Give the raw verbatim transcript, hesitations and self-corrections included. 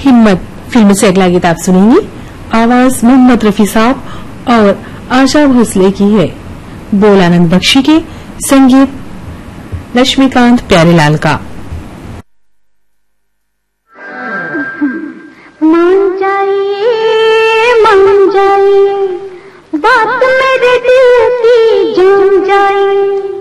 हिम्मत फिल्म से अगला गीत आप सुनेंगे। आवाज मोहम्मद रफी साहब और आशा भोसले की है। बोल आनंद बख्शी के, संगीत लक्ष्मीकांत प्यारेलाल का।